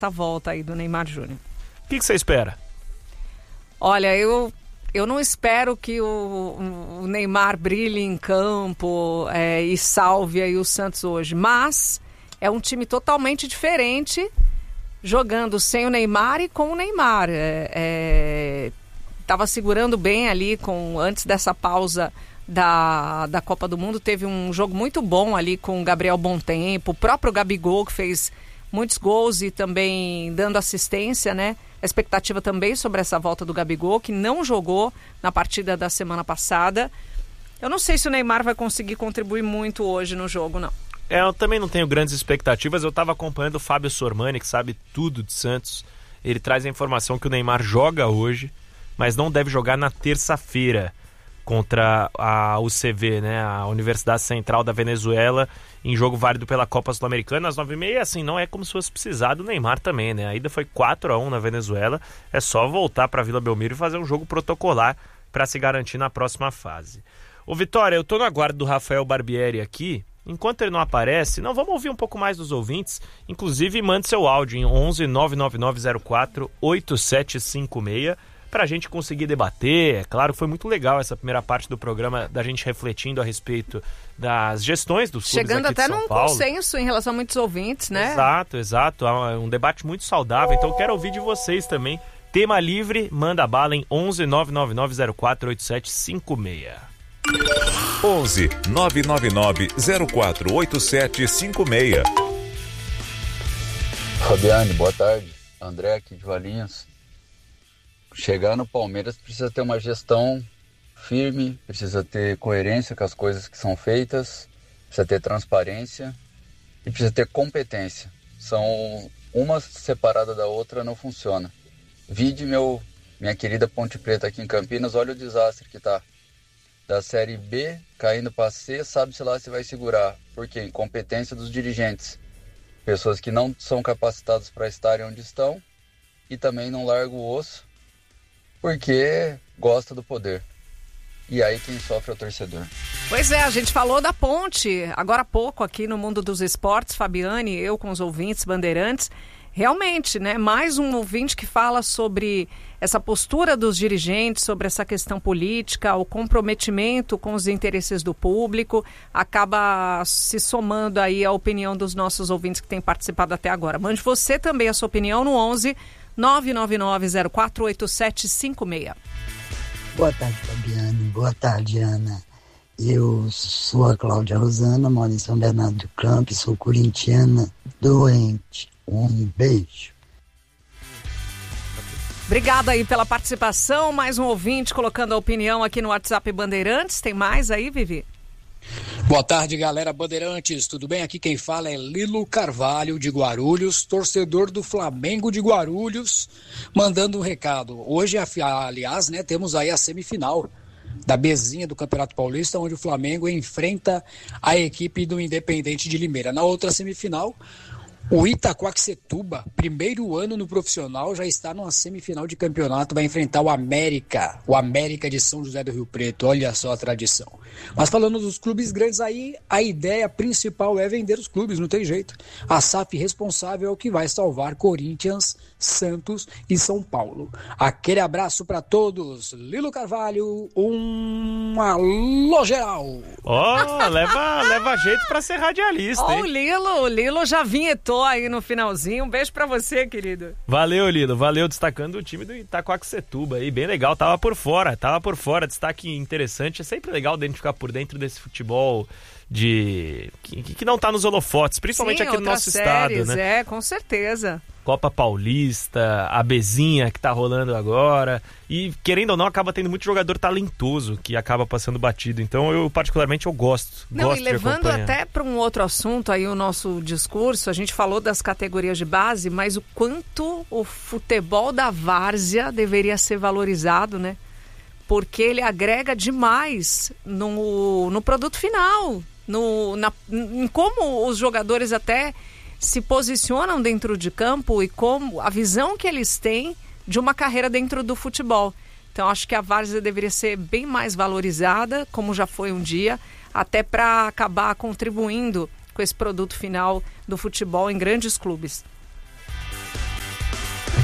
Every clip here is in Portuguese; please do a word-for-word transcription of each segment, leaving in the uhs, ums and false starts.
essa volta aí do Neymar Júnior. O que, que você espera? Olha, eu, eu não espero que o, o Neymar brilhe em campo é, e salve aí o Santos hoje, mas é um time totalmente diferente, jogando sem o Neymar e com o Neymar. Estava é, é, segurando bem ali com, antes dessa pausa da, da Copa do Mundo, teve um jogo muito bom ali com o Gabriel Bontempo, o próprio Gabigol, que fez muitos gols e também dando assistência, né? A expectativa também sobre essa volta do Gabigol, que não jogou na partida da semana passada. Eu não sei se o Neymar vai conseguir contribuir muito hoje no jogo, não. É, eu também não tenho grandes expectativas. Eu estava acompanhando o Fábio Sormani, que sabe tudo de Santos. Ele traz a informação que o Neymar joga hoje, mas não deve jogar na terça-feira contra a U C V, né, a Universidade Central da Venezuela, em jogo válido pela Copa Sul-Americana às nove e meia. Assim, não é como se fosse precisar do Neymar também, né? A ida foi quatro a um na Venezuela. É só voltar para Vila Belmiro e fazer um jogo protocolar para se garantir na próxima fase. Ô Vitória, eu tô no aguardo do Rafael Barbieri aqui. Enquanto ele não aparece, não, vamos ouvir um pouco mais dos ouvintes. Inclusive, mande seu áudio em onze nove nove nove zero quatro oito sete cinco seis para a gente conseguir debater. É claro que foi muito legal essa primeira parte do programa, da gente refletindo a respeito das gestões dos clubes Chegando aqui de até São num Paulo. consenso em relação a muitos ouvintes, né? Exato, exato. É um debate muito saudável, então eu quero ouvir de vocês também. Tema livre, manda bala em onze nove nove nove zero quatro oito sete cinco seis. onze nove nove nove zero quatro oito sete cinco seis. Fabiane, boa tarde. André aqui de Valinhos. Chegar no Palmeiras precisa ter uma gestão firme, precisa ter coerência com as coisas que são feitas, precisa ter transparência e precisa ter competência. São uma separada da outra, não funciona. Vide meu, minha querida Ponte Preta aqui em Campinas, olha o desastre que tá. Da Série B, caindo para C, sabe-se lá se vai segurar. Por quê? Incompetência dos dirigentes. Pessoas que não são capacitadas para estarem onde estão e também não largam o osso porque gosta do poder. E aí quem sofre é o torcedor. Pois é, a gente falou da Ponte agora há pouco aqui no Mundo dos Esportes, Fabiane, eu com os ouvintes bandeirantes. Realmente, né? Mais um ouvinte que fala sobre essa postura dos dirigentes, sobre essa questão política, o comprometimento com os interesses do público, acaba se somando aí à opinião dos nossos ouvintes que têm participado até agora. Mande você também a sua opinião no onze nove nove nove zero quatro oito sete cinco seis. Boa tarde, Fabiane. Boa tarde, Ana. Eu sou a Cláudia Rosana, moro em São Bernardo do Campo, sou corintiana doente. Um beijo. Obrigada aí pela participação. Mais um ouvinte colocando a opinião aqui no WhatsApp Bandeirantes. Tem mais aí, Vivi? Boa tarde, galera Bandeirantes. Tudo bem? Aqui quem fala é Lilo Carvalho, de Guarulhos, torcedor do Flamengo de Guarulhos, mandando um recado. Hoje, aliás, né, temos aí a semifinal da Bzinha do Campeonato Paulista, onde o Flamengo enfrenta a equipe do Independente de Limeira. Na outra semifinal, o Itaquaquecetuba, primeiro ano no profissional, já está numa semifinal de campeonato, vai enfrentar o América, o América de São José do Rio Preto, olha só a tradição. Mas falando dos clubes grandes aí, a ideia principal é vender os clubes, não tem jeito. A S A F responsável é o que vai salvar Corinthians, Santos e São Paulo. Aquele abraço para todos. Lilo Carvalho, um alô geral. Ó, oh, leva, leva jeito para ser radialista, Ó, hein? oh, o Lilo, o Lilo já vinhetou aí no finalzinho. Um beijo pra você, querido. Valeu, Lilo. Valeu, destacando o time do Itaquaquecetuba aí. Bem legal. Tava por fora, tava por fora. Destaque interessante. É sempre legal a gente ficar por dentro desse futebol de que, que não tá nos holofotes, principalmente Sim, aqui no nosso séries, estado, né? É, com certeza. Copa Paulista, a Bzinha que tá rolando agora. E, querendo ou não, acaba tendo muito jogador talentoso que acaba passando batido. Então, eu, particularmente, eu gosto. Não, gosto e levando até para um outro assunto aí o nosso discurso, a gente falou das categorias de base, mas o quanto o futebol da várzea deveria ser valorizado, né? Porque ele agrega demais no, no produto final, no, na, em como os jogadores até se posicionam dentro de campo e como a visão que eles têm de uma carreira dentro do futebol. Então, acho que a várzea deveria ser bem mais valorizada, como já foi um dia, até para acabar contribuindo com esse produto final do futebol em grandes clubes.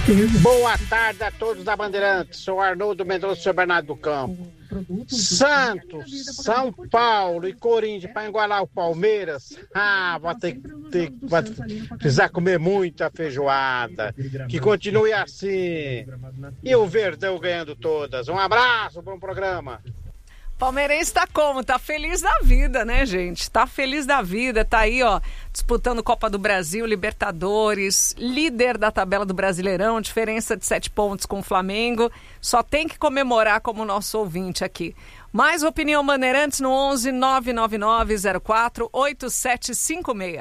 Boa tarde a todos da Bandeirantes. Sou Arnoldo Mendonça, São Bernardo do Campo. Santos, São Paulo e Corinthians para igualar o Palmeiras. Ah, vai ter, ter vai precisar comer muita feijoada. Que continue assim. E o Verdão ganhando todas. Um abraço, bom programa. Palmeirense tá como? Tá feliz da vida, né, gente? Tá feliz da vida, tá aí, ó, disputando Copa do Brasil, Libertadores, líder da tabela do Brasileirão, diferença de sete pontos com o Flamengo. Só tem que comemorar como nosso ouvinte aqui. Mais opinião Bandeirantes no onze nove nove nove zero quatro oito sete cinco seis.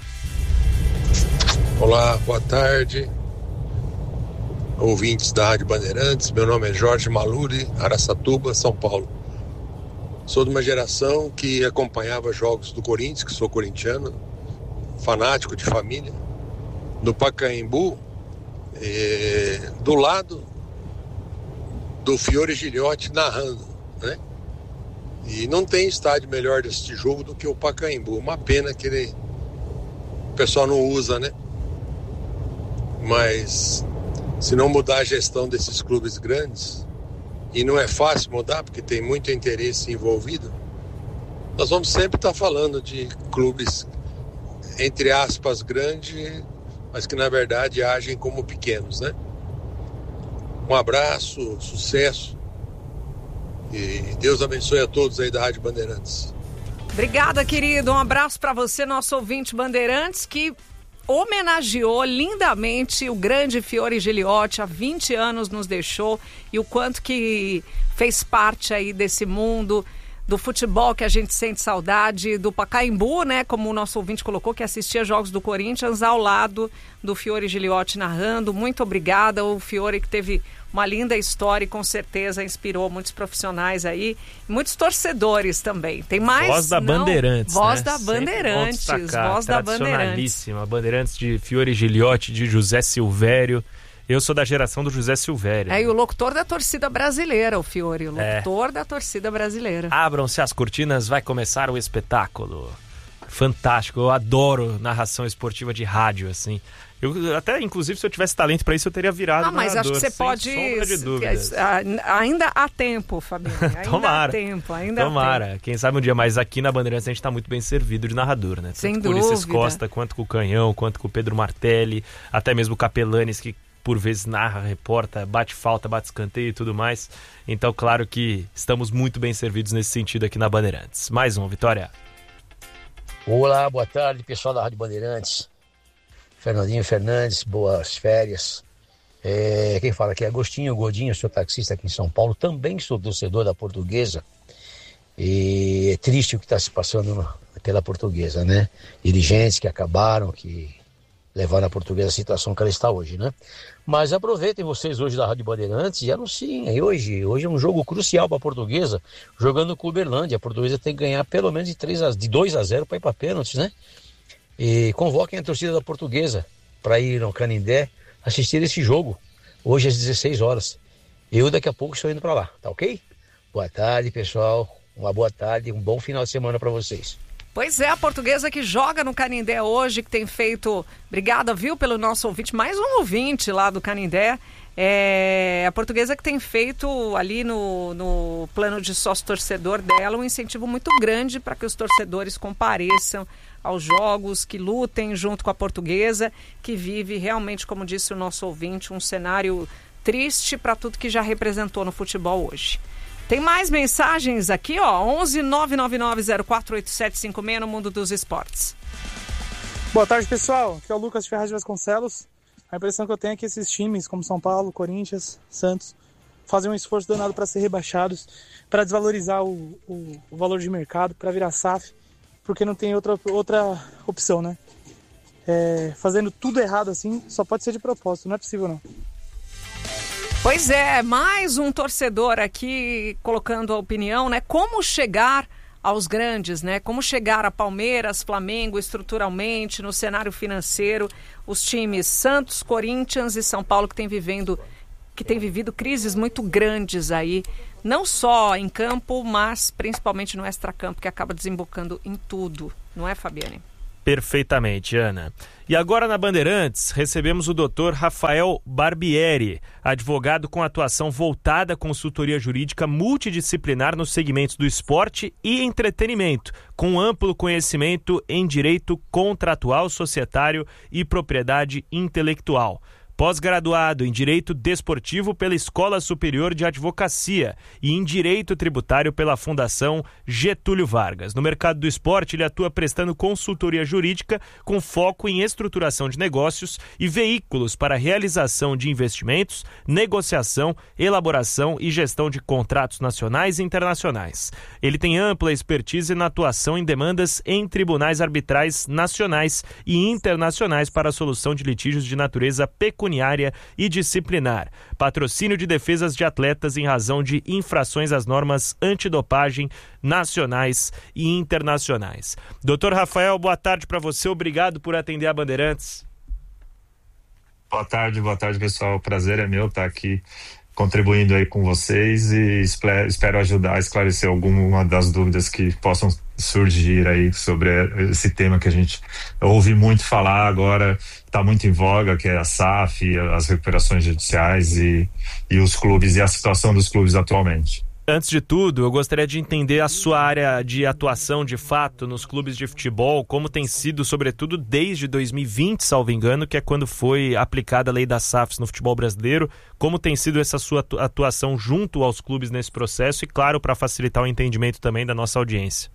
Olá, boa tarde. Ouvintes da Rádio Bandeirantes, meu nome é Jorge Maluri, Araçatuba, São Paulo. Sou de uma geração que acompanhava jogos do Corinthians, que sou corintiano, fanático de família, no Pacaembu, eh, do lado do Fiore Giliotti narrando, né? E não tem estádio melhor desse jogo do que o Pacaembu. Uma pena que ele, o pessoal não usa, né? Mas se não mudar a gestão desses clubes grandes, e não é fácil mudar porque tem muito interesse envolvido, nós vamos sempre estar falando de clubes, entre aspas, grandes, mas que na verdade agem como pequenos, né? Um abraço, sucesso e Deus abençoe a todos aí da Rádio Bandeirantes. Obrigada, querido. Um abraço para você, nosso ouvinte Bandeirantes, que homenageou lindamente o grande Fiore Giliotti, há vinte anos nos deixou, e o quanto que fez parte aí desse mundo do futebol que a gente sente saudade, do Pacaembu, né, como o nosso ouvinte colocou, que assistia jogos do Corinthians ao lado do Fiore Giliotti narrando. Muito obrigada, o Fiore que teve uma linda história e com certeza inspirou muitos profissionais aí, muitos torcedores também. Tem mais? Voz da Não, Bandeirantes, Voz né? da Bandeirantes, destacar, Voz da Bandeirantes. Tradicionalíssima, Bandeirantes de Fiore Giliotti, de José Silvério. Eu sou da geração do José Silvério. É, e o locutor da torcida brasileira, o Fiore, o locutor é. da torcida brasileira. Abram-se as cortinas, vai começar o espetáculo. Fantástico, eu adoro narração esportiva de rádio, assim. Eu até, inclusive, se eu tivesse talento para isso, eu teria virado Ah, mas narrador, acho que você pode... sombra de dúvidas. Ainda há tempo, Fabinho. Ainda Tomara. há tempo, ainda Tomara. há tempo. Quem sabe um dia, mas aqui na Bandeirantes a gente está muito bem servido de narrador, né? Tanto Sem com dúvida. Ulisses Costa, quanto com o Canhão, quanto com o Pedro Martelli, até mesmo o Capelanes, que por vezes narra, reporta, bate falta, bate escanteio e tudo mais. Então, claro que estamos muito bem servidos nesse sentido aqui na Bandeirantes. Mais um, Vitória. Olá, boa tarde, pessoal da Rádio Bandeirantes. Fernandinho Fernandes, boas férias. É, quem fala aqui é Agostinho Godinho, sou taxista aqui em São Paulo. Também sou torcedor da Portuguesa. E é triste o que está se passando pela Portuguesa, né? Dirigentes que acabaram, que levaram a Portuguesa à situação que ela está hoje, né? Mas aproveitem vocês hoje da Rádio Bandeirantes e anunciem. Hoje, hoje é um jogo crucial para a Portuguesa, jogando com o Uberlândia. A Portuguesa tem que ganhar pelo menos de, três a, de dois a zero para ir para pênaltis, né? E convoquem a torcida da Portuguesa para ir no Canindé assistir esse jogo, hoje às dezesseis horas. Eu daqui a pouco estou indo para lá, tá ok? Boa tarde, pessoal. Uma boa tarde, um bom final de semana para vocês. Pois é, a Portuguesa que joga no Canindé hoje, que tem feito... Obrigada, viu, pelo nosso ouvinte. Mais um ouvinte lá do Canindé. É a Portuguesa que tem feito ali no, no plano de sócio-torcedor dela um incentivo muito grande para que os torcedores compareçam aos jogos, que lutem junto com a Portuguesa, que vive realmente, como disse o nosso ouvinte, um cenário triste para tudo que já representou no futebol hoje. Tem mais mensagens aqui, ó, onze nove nove nove zero quatro oito sete cinco seis no Mundo dos Esportes. Boa tarde, pessoal. Aqui é o Lucas Ferraz de Vasconcelos. A impressão que eu tenho é que esses times, como São Paulo, Corinthians, Santos, fazem um esforço danado para ser rebaixados, para desvalorizar o, o, o valor de mercado, para virar S A F, porque não tem outra, outra opção, né? É, fazendo tudo errado assim, só pode ser de propósito, não é possível não. Pois é, mais um torcedor aqui colocando a opinião, né? Como chegar aos grandes, né? Como chegar a Palmeiras, Flamengo, estruturalmente, no cenário financeiro, os times Santos, Corinthians e São Paulo que têm vivendo, que têm vivido crises muito grandes aí, não só em campo, mas principalmente no extracampo, que acaba desembocando em tudo, não é, Fabiane? Perfeitamente, Ana. E agora na Bandeirantes, recebemos o doutor Rafael Barbieri, advogado com atuação voltada à consultoria jurídica multidisciplinar nos segmentos do esporte e entretenimento, com amplo conhecimento em direito contratual, societário e propriedade intelectual. Pós-graduado em Direito Desportivo pela Escola Superior de Advocacia e em Direito Tributário pela Fundação Getúlio Vargas. No mercado do esporte, ele atua prestando consultoria jurídica com foco em estruturação de negócios e veículos para a realização de investimentos, negociação, elaboração e gestão de contratos nacionais e internacionais. Ele tem ampla expertise na atuação em demandas em tribunais arbitrais nacionais e internacionais para a solução de litígios de natureza pecuniária e disciplinar, patrocínio de defesas de atletas em razão de infrações às normas antidopagem nacionais e internacionais. doutor Rafael, boa tarde para você, obrigado por atender a Bandeirantes. Boa tarde, boa tarde pessoal, o prazer é meu estar aqui contribuindo aí com vocês e espero ajudar a esclarecer alguma das dúvidas que possam surgir aí sobre esse tema que a gente ouve muito falar agora, está muito em voga, que é a S A F, as recuperações judiciais e, e os clubes e a situação dos clubes atualmente. Antes de tudo, eu gostaria de entender a sua área de atuação de fato nos clubes de futebol, como tem sido, sobretudo desde dois mil e vinte, salvo engano, que é quando foi aplicada a lei das S A Fs no futebol brasileiro, como tem sido essa sua atuação junto aos clubes nesse processo e, claro, para facilitar o entendimento também da nossa audiência.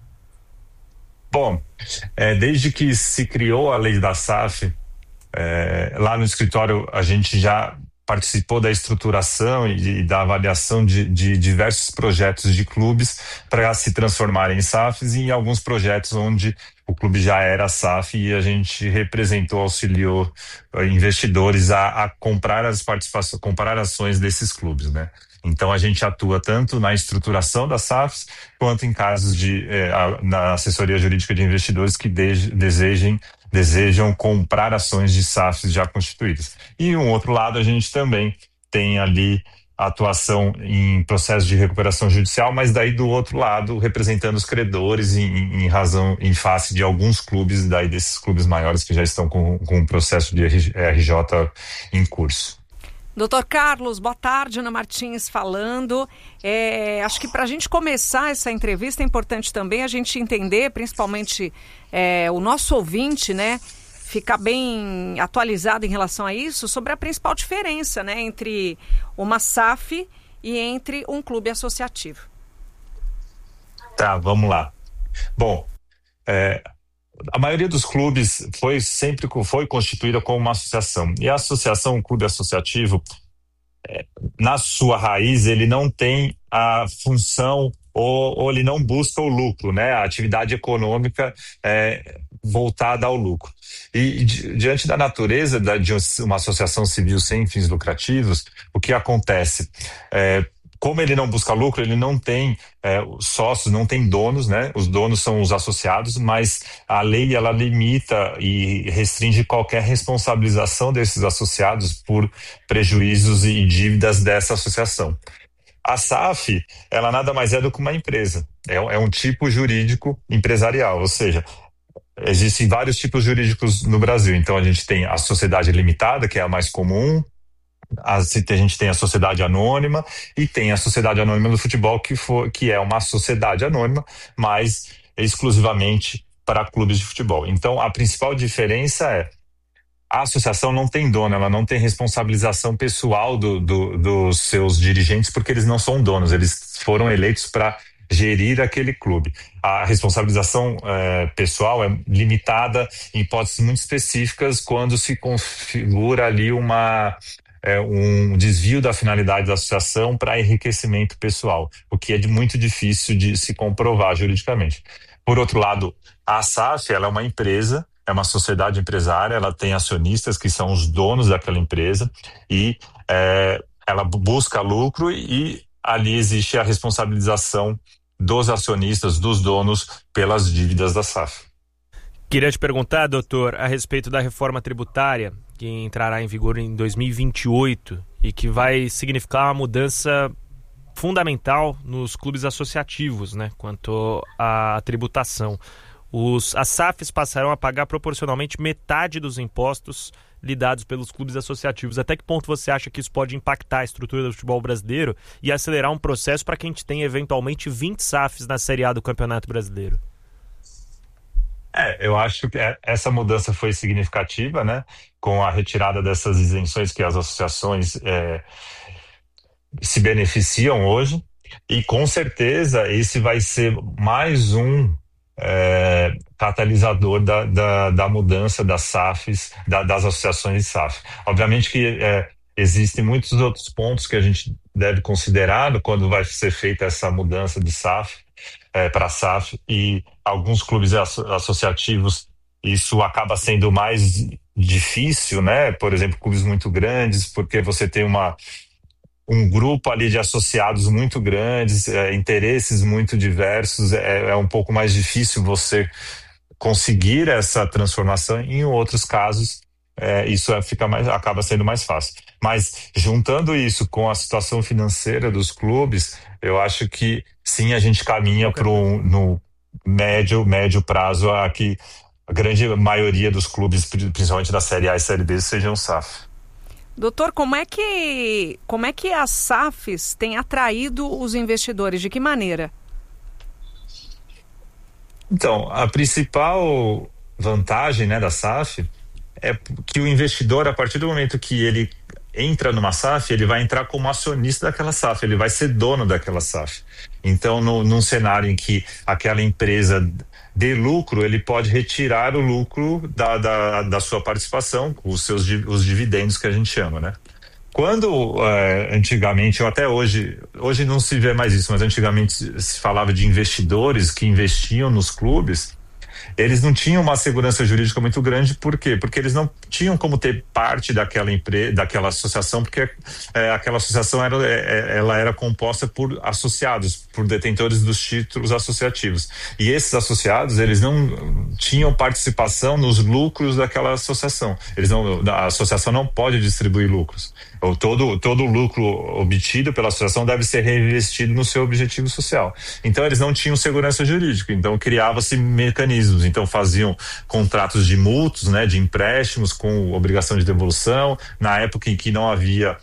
Bom, é, desde que se criou a lei da S A F, é, lá no escritório a gente já participou da estruturação e, e da avaliação de, de diversos projetos de clubes para se transformarem em S A Fs e em alguns projetos onde o clube já era S A F e a gente representou, auxiliou uh, investidores a, a comprar as participações, comprar ações desses clubes, né? Então a gente atua tanto na estruturação das S A Fs quanto em casos de eh, a, na assessoria jurídica de investidores que de, desejem desejam comprar ações de S A Fs já constituídas. E um outro lado, a gente também tem ali a atuação em processo de recuperação judicial, mas daí do outro lado, representando os credores em, em razão, em face de alguns clubes, daí desses clubes maiores que já estão com, com um processo de R J em curso. doutor Carlos, boa tarde, Ana Martins falando. É, acho que para a gente começar essa entrevista é importante também a gente entender, principalmente é, o nosso ouvinte, né, ficar bem atualizado em relação a isso, sobre a principal diferença, né, entre uma S A F e entre um clube associativo. Tá, vamos lá. Bom, é, a maioria dos clubes foi sempre foi constituída como uma associação. E a associação, o clube associativo, é, na sua raiz, ele não tem a função ou, ou ele não busca o lucro, né? A atividade econômica é voltada ao lucro. E di, diante da natureza da, de uma associação civil sem fins lucrativos, o que acontece? É, Como ele não busca lucro, ele não tem é, sócios, não tem donos, né? Os donos são os associados, mas a lei ela limita e restringe qualquer responsabilização desses associados por prejuízos e dívidas dessa associação. A S A F, ela nada mais é do que uma empresa. É, é um tipo jurídico empresarial, ou seja, existem vários tipos jurídicos no Brasil. Então a gente tem a sociedade limitada, que é a mais comum. A gente tem a sociedade anônima e tem a sociedade anônima do futebol, que, for, que é uma sociedade anônima, mas exclusivamente para clubes de futebol. Então, a principal diferença é a associação não tem dono, ela não tem responsabilização pessoal do, do, dos seus dirigentes, porque eles não são donos, eles foram eleitos para gerir aquele clube. A responsabilização eh, pessoal é limitada em hipóteses muito específicas quando se configura ali uma... É um desvio da finalidade da associação para enriquecimento pessoal, o que é de muito difícil de se comprovar juridicamente. Por outro lado, a S A F ela é uma empresa, é uma sociedade empresária, ela tem acionistas que são os donos daquela empresa e é, ela busca lucro e ali existe a responsabilização dos acionistas, dos donos, pelas dívidas da S A F. Queria te perguntar, doutor, a respeito da reforma tributária, que entrará em vigor em dois mil e vinte e oito e que vai significar uma mudança fundamental nos clubes associativos, né, quanto à tributação. Os, as S A Fs passarão a pagar proporcionalmente metade dos impostos lidados pelos clubes associativos. Até que ponto você acha que isso pode impactar a estrutura do futebol brasileiro e acelerar um processo para que a gente tenha eventualmente vinte S A Fs na Série A do Campeonato Brasileiro? É, eu acho que essa mudança foi significativa, né? Com a retirada dessas isenções que as associações é, se beneficiam hoje. E com certeza esse vai ser mais um é, catalisador da, da, da mudança das S A Fs, da, das associações de S A F. Obviamente que é, existem muitos outros pontos que a gente deve considerar quando vai ser feita essa mudança de S A F. É, para a S A F, e alguns clubes associativos isso acaba sendo mais difícil, né? Por exemplo, clubes muito grandes, porque você tem uma, um grupo ali de associados muito grandes, é, interesses muito diversos, é, é um pouco mais difícil você conseguir essa transformação. Em outros casos, é, isso é, fica mais, acaba sendo mais fácil. Mas juntando isso com a situação financeira dos clubes, eu acho que sim, a gente caminha para um, no médio, médio prazo a que a grande maioria dos clubes, principalmente da Série A e Série B, sejam S A F. Doutor, como é que, como é que as S A Fs têm atraído os investidores? De que maneira? Então, a principal vantagem, né, da S A F é que o investidor, a partir do momento que ele entra numa S A F, ele vai entrar como acionista daquela S A F, ele vai ser dono daquela S A F. Então, no, num cenário em que aquela empresa dê lucro, ele pode retirar o lucro da, da, da sua participação, os seus os dividendos que a gente chama, né? Quando é, antigamente, ou até hoje, hoje não se vê mais isso, mas antigamente se falava de investidores que investiam nos clubes, eles não tinham uma segurança jurídica muito grande. Por quê? Porque eles não tinham como ter parte daquela empresa, daquela associação, porque é, aquela associação era, é, ela era composta por associados, por detentores dos títulos associativos. E esses associados, eles não tinham participação nos lucros daquela associação. Eles não, a associação não pode distribuir lucros. Ou todo, todo o lucro obtido pela associação deve ser reinvestido no seu objetivo social. Então eles não tinham segurança jurídica, então criava-se mecanismos, então faziam contratos de mútuos, né, de empréstimos com obrigação de devolução. Na época em que não havia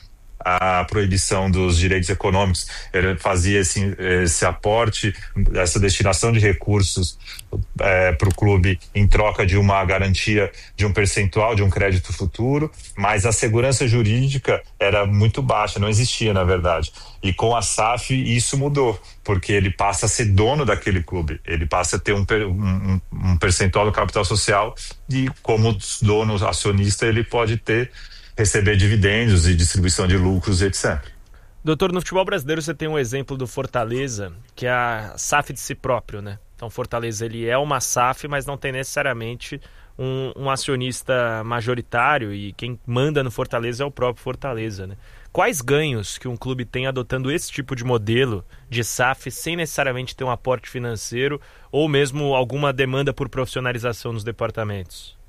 a proibição dos direitos econômicos, ele fazia esse, esse aporte, essa destinação de recursos é, para o clube em troca de uma garantia de um percentual de um crédito futuro, mas a segurança jurídica era muito baixa, não existia na verdade. E com a S A F isso mudou, porque ele passa a ser dono daquele clube, ele passa a ter um, um, um percentual do capital social e como dono acionista ele pode ter receber dividendos e distribuição de lucros, etcétera. Doutor, no futebol brasileiro você tem um exemplo do Fortaleza, que é a S A F de si próprio, né? Então Fortaleza ele é uma S A F, mas não tem necessariamente um, um acionista majoritário, e quem manda no Fortaleza é o próprio Fortaleza, né? Quais ganhos que um clube tem adotando esse tipo de modelo de S A F sem necessariamente ter um aporte financeiro ou mesmo alguma demanda por profissionalização nos departamentos?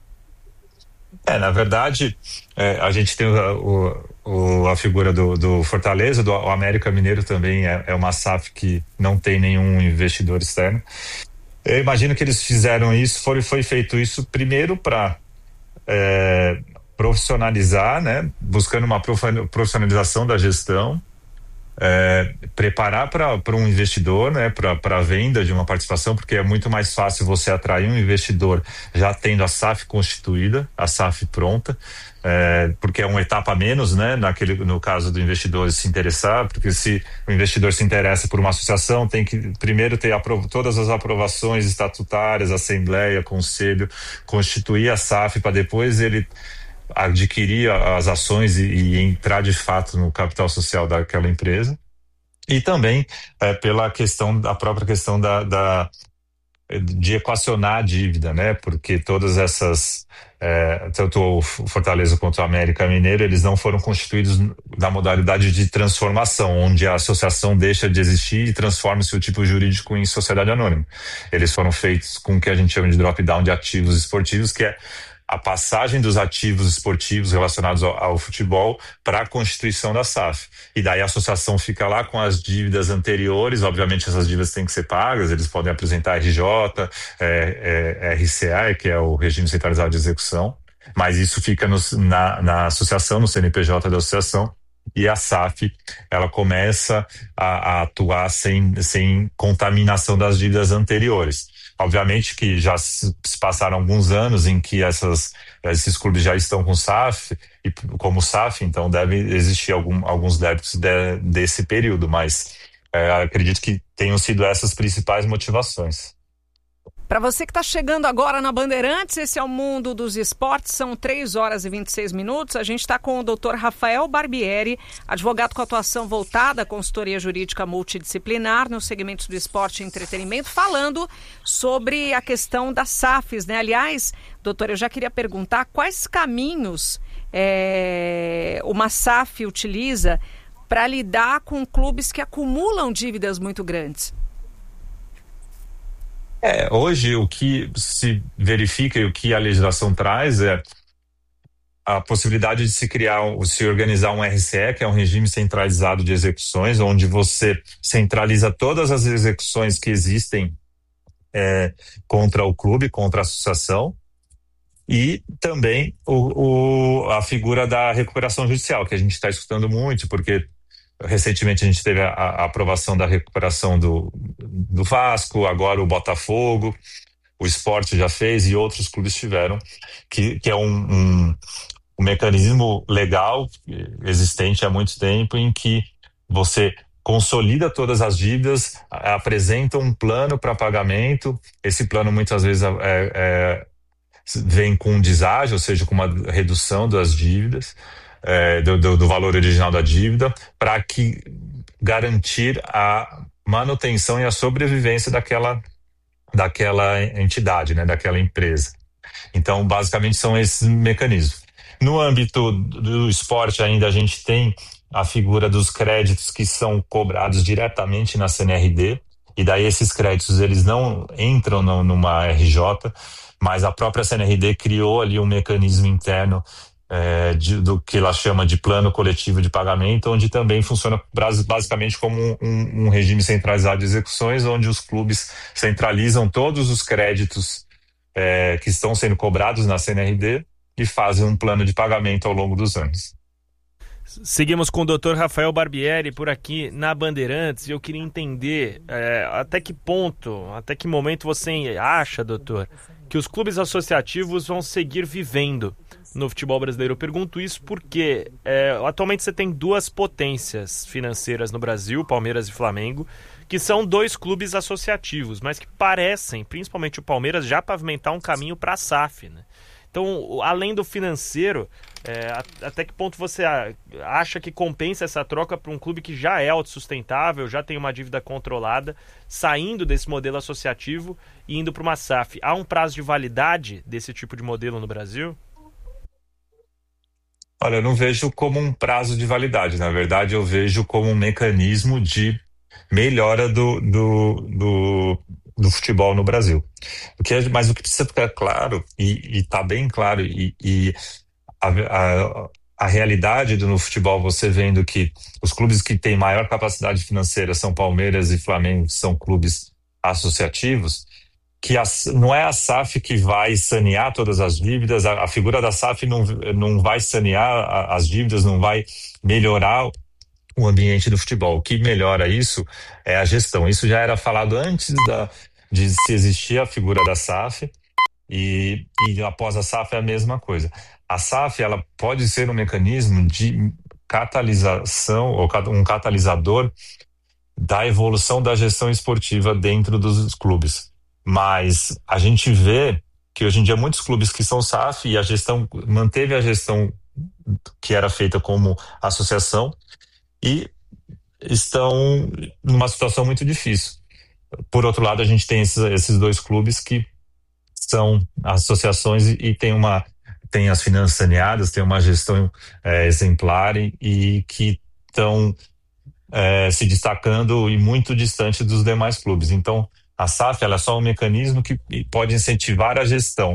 É, na verdade, é, a gente tem o, o, a figura do, do Fortaleza, do o América Mineiro também é, é uma S A F que não tem nenhum investidor externo. Eu imagino que eles fizeram isso, foi, foi feito isso primeiro para é, profissionalizar, né, buscando uma profissionalização da gestão, é, preparar para um investidor, né, para a venda de uma participação, porque é muito mais fácil você atrair um investidor já tendo a S A F constituída, a S A F pronta, é, porque é uma etapa a menos, né, naquele, no caso do investidor se interessar, porque se o investidor se interessa por uma associação, tem que primeiro ter aprov- todas as aprovações estatutárias, assembleia, conselho, constituir a S A F para depois ele adquirir as ações e, e entrar de fato no capital social daquela empresa. E também é, pela questão, a própria questão da, da de equacionar a dívida, né? Porque todas essas, é, tanto o Fortaleza quanto o América Mineiro, eles não foram constituídos na modalidade de transformação, onde a associação deixa de existir e transforma-se o tipo jurídico em sociedade anônima. Eles foram feitos com o que a gente chama de drop-down de ativos esportivos, que é a passagem dos ativos esportivos relacionados ao, ao futebol para a constituição da S A F. E daí a associação fica lá com as dívidas anteriores, obviamente essas dívidas têm que ser pagas, eles podem apresentar R J, é, é, R C A, que é o Regime Centralizado de Execução, mas isso fica no, na, na associação, no C N P J da associação, e a S A F ela começa a, a atuar sem, sem contaminação das dívidas anteriores. Obviamente que já se passaram alguns anos em que essas, esses clubes já estão com S A F, e como S A F, então deve existir algum, alguns débitos de, desse período, mas é, acredito que tenham sido essas principais motivações. Para você que está chegando agora na Bandeirantes, esse é o Mundo dos Esportes, são três horas e vinte e seis minutos. A gente está com o doutor Rafael Barbieri, advogado com atuação voltada à consultoria jurídica multidisciplinar nos segmentos do esporte e entretenimento, falando sobre a questão das S A Fs, né? Aliás, doutor, eu já queria perguntar quais caminhos é, uma S A F utiliza para lidar com clubes que acumulam dívidas muito grandes. É, hoje o que se verifica e o que a legislação traz é a possibilidade de se criar, se organizar um R C E, que é um regime centralizado de execuções, onde você centraliza todas as execuções que existem é, contra o clube, contra a associação, e também o, o, a figura da recuperação judicial, que a gente está escutando muito, porque recentemente a gente teve a, a aprovação da recuperação do, do Vasco, agora o Botafogo, o Sport já fez e outros clubes tiveram, que, que é um, um, um mecanismo legal existente há muito tempo em que você consolida todas as dívidas, apresenta um plano para pagamento, esse plano muitas vezes é, é, vem com um deságio, ou seja, com uma redução das dívidas, É, do, do, do valor original da dívida, para que garantir a manutenção e a sobrevivência daquela, daquela entidade, né, daquela empresa. Então, basicamente, são esses mecanismos. No âmbito do esporte, ainda a gente tem a figura dos créditos que são cobrados diretamente na C N R D, e daí esses créditos eles não entram no, numa R J, mas a própria C N R D criou ali um mecanismo interno É, de, do que ela chama de plano coletivo de pagamento, onde também funciona basicamente como um, um, um regime centralizado de execuções, onde os clubes centralizam todos os créditos é, que estão sendo cobrados na C N R D e fazem um plano de pagamento ao longo dos anos. Seguimos com o doutor Rafael Barbieri por aqui na Bandeirantes, e eu queria entender é, até que ponto, até que momento você acha, doutor, que os clubes associativos vão seguir vivendo no futebol brasileiro. Eu pergunto isso porque é, atualmente você tem duas potências financeiras no Brasil, Palmeiras e Flamengo, que são dois clubes associativos, mas que parecem, principalmente o Palmeiras, já pavimentar um caminho para a S A F, né? Então, além do financeiro, é, até que ponto você acha que compensa essa troca para um clube que já é autossustentável, já tem uma dívida controlada, saindo desse modelo associativo e indo para uma S A F? Há um prazo de validade desse tipo de modelo no Brasil? Olha, eu não vejo como um prazo de validade. Na verdade, eu vejo como um mecanismo de melhora do, do, do, do futebol no Brasil. O que é, mas o que precisa ficar claro, e está bem claro, e, e a, a, a realidade do, no futebol, você vendo que os clubes que têm maior capacidade financeira são Palmeiras e Flamengo, são clubes associativos, que a, não é a S A F que vai sanear todas as dívidas, a, a figura da S A F não, não vai sanear a, as dívidas, não vai melhorar o ambiente do futebol. O que melhora isso é a gestão. Isso já era falado antes da, de se existir a figura da S A F, e, e após a S A F é a mesma coisa. A S A F ela pode ser um mecanismo de catalisação, ou um catalisador da evolução da gestão esportiva dentro dos clubes. Mas a gente vê que hoje em dia muitos clubes que são S A F e a gestão manteve a gestão que era feita como associação e estão numa situação muito difícil. Por outro lado, a gente tem esses, esses dois clubes que são associações e, e tem uma tem as finanças saneadas, tem uma gestão é, exemplar e, e que estão é, se destacando e muito distante dos demais clubes. Então, a S A F ela é só um mecanismo que pode incentivar a gestão.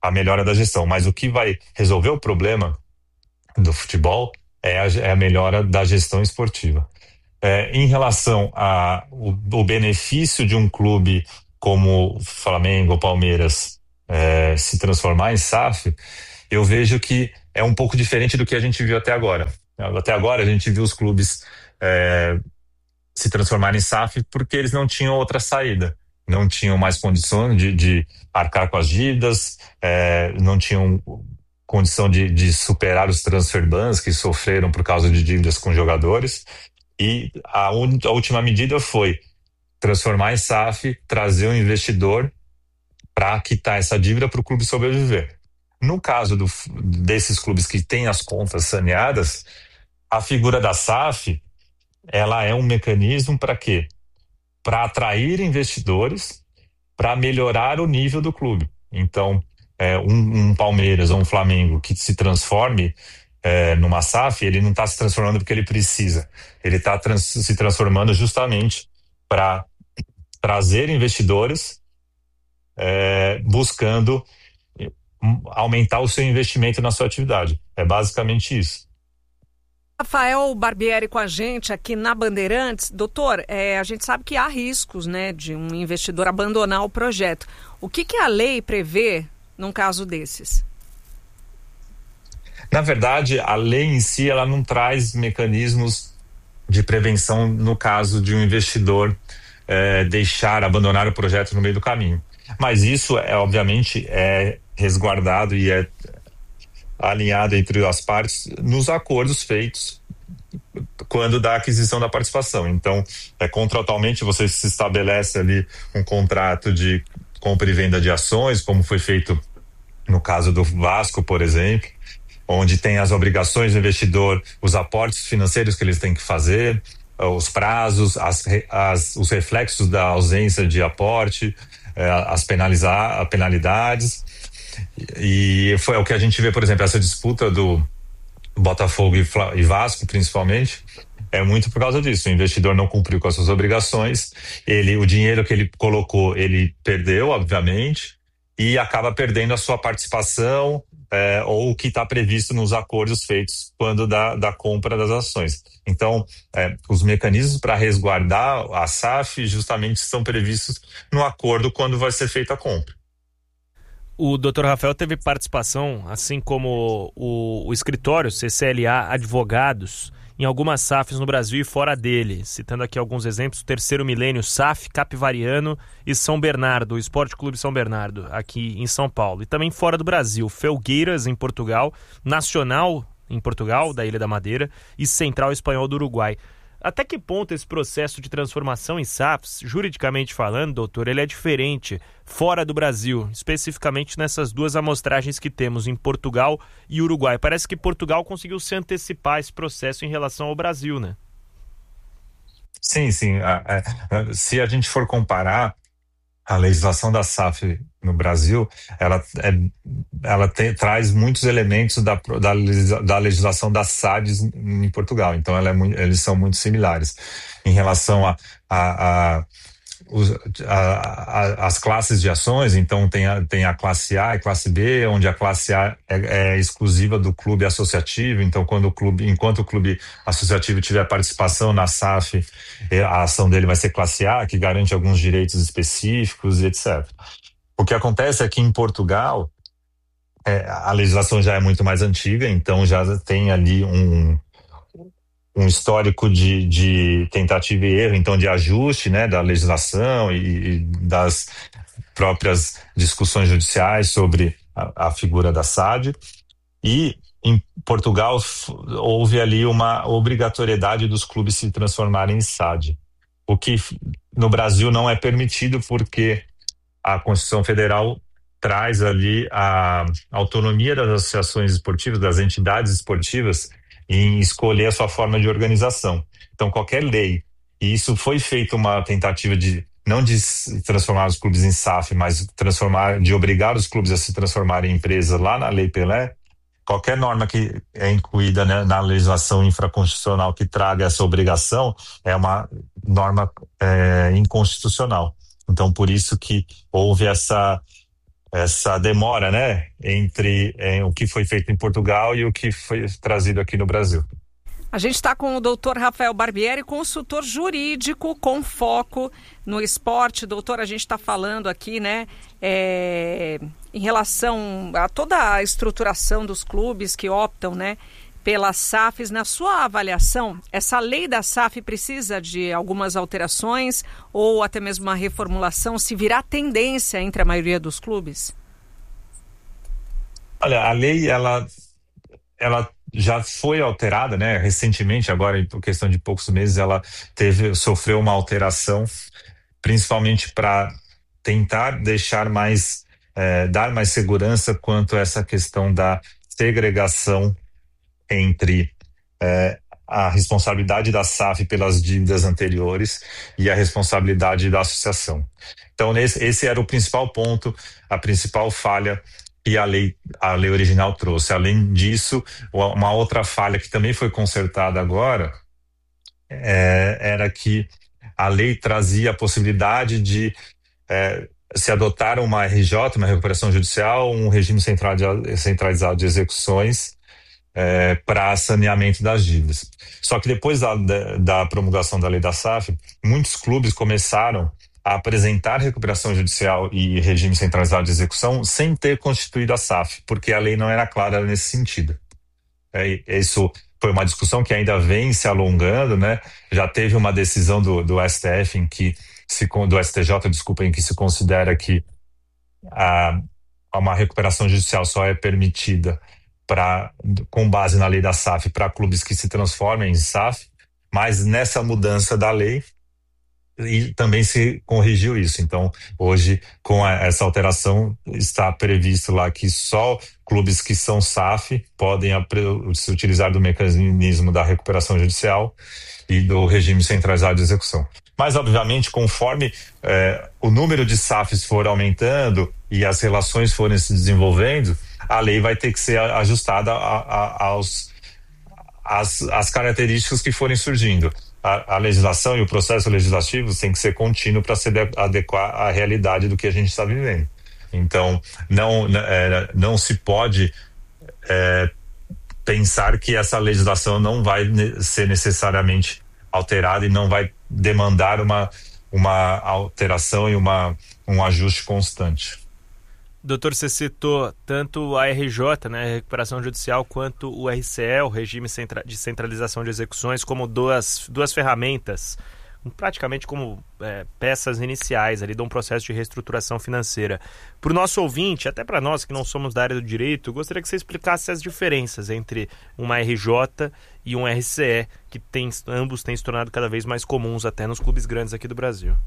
a melhora da gestão. Mas o que vai resolver o problema do futebol é a, é a melhora da gestão esportiva. É, em relação ao benefício de um clube como Flamengo, Palmeiras, é, se transformar em S A F, eu vejo que é um pouco diferente do que a gente viu até agora. Até agora a gente viu os clubes é, se transformarem em S A F porque eles não tinham outra saída, não tinham mais condições de, de arcar com as dívidas, é, não tinham condição de, de superar os transfer bans que sofreram por causa de dívidas com jogadores. E a, un, a última medida foi transformar em S A F, trazer um investidor para quitar essa dívida para o clube sobreviver. No caso do, desses clubes que têm as contas saneadas, a figura da S A F, ela é um mecanismo para quê? Para atrair investidores, para melhorar o nível do clube. Então, é, um, um Palmeiras ou um Flamengo que se transforme É, numa S A F, ele não está se transformando porque ele precisa. Ele está trans, se transformando justamente para trazer investidores é, buscando aumentar o seu investimento na sua atividade. É basicamente isso. Rafael Barbieri com a gente aqui na Bandeirantes. Doutor, é, a gente sabe que há riscos, né, de um investidor abandonar o projeto. O que, que a lei prevê num caso desses? Na verdade, a lei em si, ela não traz mecanismos de prevenção no caso de um investidor é, deixar, abandonar o projeto no meio do caminho. Mas isso, é, obviamente, é resguardado e é alinhado entre as partes nos acordos feitos quando da aquisição da participação. Então, é, contratualmente, você se estabelece ali um contrato de compra e venda de ações, como foi feito no caso do Vasco, por exemplo, onde tem as obrigações do investidor, os aportes financeiros que eles têm que fazer, os prazos, as, as, os reflexos da ausência de aporte, as penalizar, penalidades. E foi o que a gente vê, por exemplo, essa disputa do Botafogo e, e Vasco, principalmente, é muito por causa disso. O investidor não cumpriu com as suas obrigações, ele, o dinheiro que ele colocou, ele perdeu, obviamente, e acaba perdendo a sua participação, É, ou o que está previsto nos acordos feitos quando da, da compra das ações. Então, é, os mecanismos para resguardar a S A F justamente estão previstos no acordo quando vai ser feita a compra. O doutor Rafael teve participação, assim como o, o escritório C C L A Advogados, em algumas S A Fs no Brasil e fora dele. Citando aqui alguns exemplos: Terceiro Milênio S A F, Capivariano e São Bernardo, o Esporte Clube São Bernardo, aqui em São Paulo. E também fora do Brasil, Felgueiras, em Portugal, Nacional, em Portugal, da Ilha da Madeira, e Central Espanhol do Uruguai. Até que ponto esse processo de transformação em S A Fs, juridicamente falando, doutor, ele é diferente fora do Brasil, especificamente nessas duas amostragens que temos em Portugal e Uruguai? Parece que Portugal conseguiu se antecipar esse processo em relação ao Brasil, né? Sim, sim. Se a gente for comparar a legislação da S A F no Brasil, ela, é, ela tem, traz muitos elementos da, da, da legislação da S A D S em Portugal. Então, ela é muito, eles são muito similares em relação a, a, a, os, a, a as classes de ações. Então, tem a, tem a classe A e classe B, onde a classe A é, é exclusiva do clube associativo. Então, quando o clube, enquanto o clube associativo tiver participação na S A F, a ação dele vai ser classe A, que garante alguns direitos específicos e etcétera. O que acontece é que em Portugal é, a legislação já é muito mais antiga, então já tem ali um, um histórico de, de tentativa e erro, então de ajuste, né, da legislação e, e das próprias discussões judiciais sobre a, a figura da S A D. E em Portugal houve ali uma obrigatoriedade dos clubes se transformarem em S A D, o que no Brasil não é permitido porque a Constituição Federal traz ali a autonomia das associações esportivas, das entidades esportivas, em escolher a sua forma de organização. Então, qualquer lei, e isso foi feito uma tentativa de, não de transformar os clubes em S A F, mas transformar, de obrigar os clubes a se transformarem em empresas lá na Lei Pelé, qualquer norma que é incluída, né, na legislação infraconstitucional que traga essa obrigação é uma norma é, inconstitucional. Então, por isso que houve essa, essa demora, né, entre é, o que foi feito em Portugal e o que foi trazido aqui no Brasil. A gente está com o doutor Rafael Barbieri, consultor jurídico com foco no esporte. Doutor, a gente está falando aqui, né, é, em relação a toda a estruturação dos clubes que optam, né, pelas S A Fs. Na sua avaliação, essa lei da S A F precisa de algumas alterações ou até mesmo uma reformulação, se virá tendência entre a maioria dos clubes? Olha, a lei, ela, ela já foi alterada, né? Recentemente, agora em questão de poucos meses, ela teve, sofreu uma alteração, principalmente para tentar deixar mais, eh, dar mais segurança quanto a essa questão da segregação entre eh, a responsabilidade da S A F pelas dívidas anteriores e a responsabilidade da associação. Então, nesse, esse era o principal ponto, a principal falha que a lei, a lei original trouxe. Além disso, uma outra falha que também foi consertada agora é, era que a lei trazia a possibilidade de é, se adotar uma R J, uma recuperação judicial, um regime centralizado de execuções é, para saneamento das dívidas. Só que depois da, da promulgação da lei da S A F, muitos clubes começaram a apresentar recuperação judicial e regime centralizado de execução sem ter constituído a S A F, porque a lei não era clara nesse sentido. É, isso foi uma discussão que ainda vem se alongando, né? Já teve uma decisão do, do S T F em que se, do S T J, desculpa, em que se considera que a, uma recuperação judicial só é permitida para, com base na lei da S A F, para clubes que se transformem em S A F, mas nessa mudança da lei e também se corrigiu isso. Então, hoje, com a, essa alteração, está previsto lá que só clubes que são S A F podem se utilizar do mecanismo da recuperação judicial e do regime centralizado de execução. Mas, obviamente, conforme eh, o número de S A Fs for aumentando e as relações forem se desenvolvendo, a lei vai ter que ser ajustada a, a, aos, às, às características que forem surgindo. A, a legislação e o processo legislativo tem que ser contínuo para se adequar à realidade do que a gente está vivendo. Então, não, é, não se pode é, pensar que essa legislação não vai ser necessariamente alterada e não vai demandar uma, uma alteração e uma, um ajuste constante. Doutor, você citou tanto a R J, né, a recuperação judicial, quanto o R C E, o regime de centralização de execuções, como duas, duas ferramentas, praticamente como é, peças iniciais ali de um processo de reestruturação financeira. Para o nosso ouvinte, até para nós que não somos da área do direito, gostaria que você explicasse as diferenças entre uma R J e um R C E, que tem, ambos têm se tornado cada vez mais comuns até nos clubes grandes aqui do Brasil.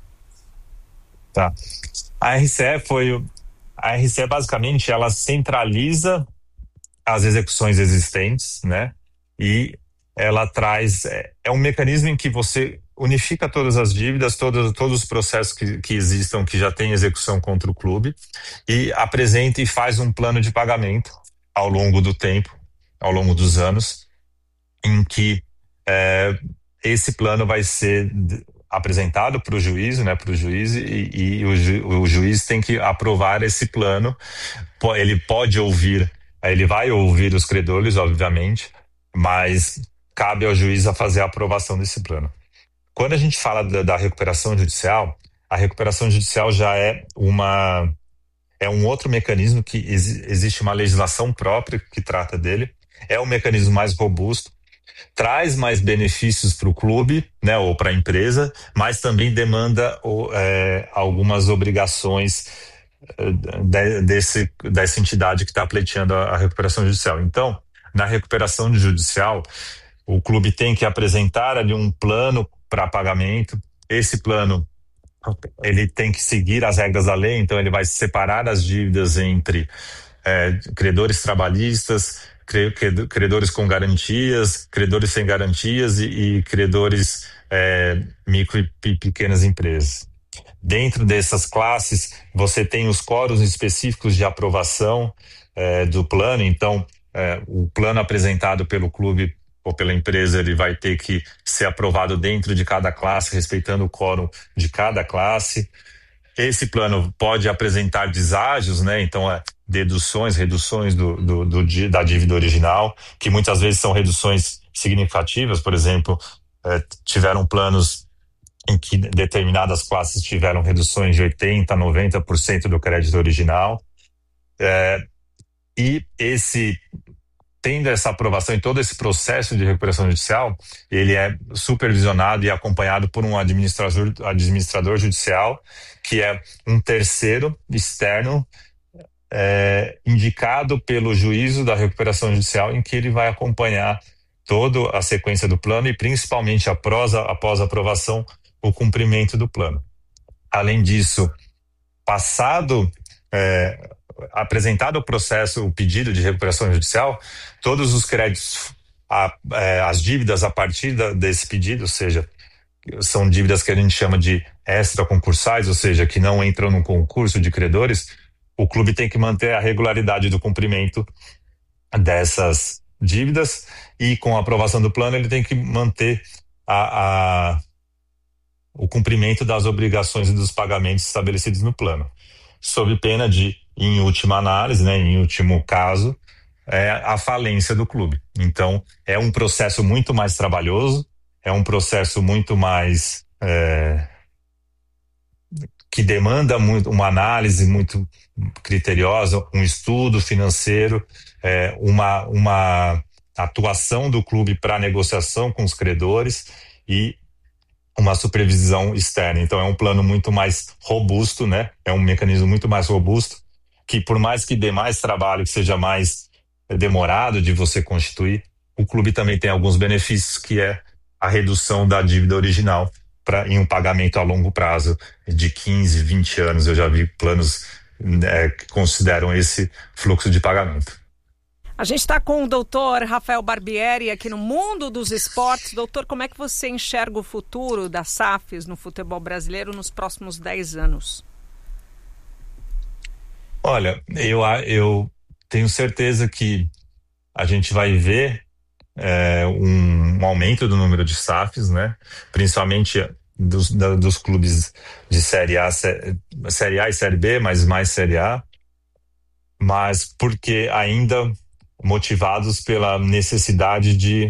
Tá. A R C E foi... A R C E, basicamente, ela centraliza as execuções existentes, né? E ela traz... É, é um mecanismo em que você unifica todas as dívidas, todos, todos os processos que, que existam, que já tem execução contra o clube, e apresenta e faz um plano de pagamento ao longo do tempo, ao longo dos anos, em que é, esse plano vai ser apresentado para o juiz, né, para o juiz, e, e o, ju, o juiz tem que aprovar esse plano. Ele pode ouvir, ele vai ouvir os credores, obviamente, mas cabe ao juiz a fazer a aprovação desse plano. Quando a gente fala da, da recuperação judicial, a recuperação judicial já é uma é um outro mecanismo que ex, existe uma legislação própria que trata dele, é um mecanismo mais robusto, traz mais benefícios para o clube, né, ou para a empresa, mas também demanda é, algumas obrigações de, desse, dessa entidade que está pleiteando a, a recuperação judicial. Então, na recuperação judicial, o clube tem que apresentar ali um plano para pagamento. Esse plano, ele tem que seguir as regras da lei, então ele vai separar as dívidas entre é, credores trabalhistas, credores com garantias, credores sem garantias e, e credores é, micro e pequenas empresas. Dentro dessas classes, você tem os quóruns específicos de aprovação é, do plano. Então, é, o plano apresentado pelo clube ou pela empresa, ele vai ter que ser aprovado dentro de cada classe, respeitando o quórum de cada classe. esse plano pode apresentar deságios, né? Então, é, deduções, reduções do, do, do, da dívida original, que muitas vezes são reduções significativas. Por exemplo, é, tiveram planos em que determinadas classes tiveram reduções de oitenta por cento, noventa por cento do crédito original. É, e esse, tendo essa aprovação em todo esse processo de recuperação judicial, ele é supervisionado e acompanhado por um administrador, administrador judicial, que é um terceiro externo, é, indicado pelo juízo da recuperação judicial, em que ele vai acompanhar toda a sequência do plano e principalmente após a, após a aprovação, o cumprimento do plano. Além disso, passado, é, apresentado o processo, o pedido de recuperação judicial, todos os créditos, a, é, as dívidas a partir da, desse pedido, ou seja, são dívidas que a gente chama de extraconcursais, ou seja, que não entram no concurso de credores, o clube tem que manter a regularidade do cumprimento dessas dívidas e, com a aprovação do plano, ele tem que manter a, a, o cumprimento das obrigações e dos pagamentos estabelecidos no plano, sob pena de, em última análise, né, em último caso, é a falência do clube. Então, é um processo muito mais trabalhoso, é um processo muito mais é, que demanda muito, uma análise muito criteriosa, um estudo financeiro, é, uma, uma atuação do clube para negociação com os credores e uma supervisão externa. Então é um plano muito mais robusto, né? É um mecanismo muito mais robusto, que por mais que dê mais trabalho, que seja mais demorado de você constituir, o clube também tem alguns benefícios, que é a redução da dívida original pra, em um pagamento a longo prazo de quinze, vinte anos. Eu já vi planos é, que consideram esse fluxo de pagamento. A gente está com o doutor Rafael Barbieri aqui no Mundo dos Esportes. Doutor, como é que você enxerga o futuro das S A Fs no futebol brasileiro nos próximos dez anos? Olha, eu, eu tenho certeza que a gente vai ver é, um, um aumento do número de S A Fs, né? Principalmente dos, da, dos clubes de Série A, Série A e Série B, mas mais Série A. Mas porque ainda motivados pela necessidade de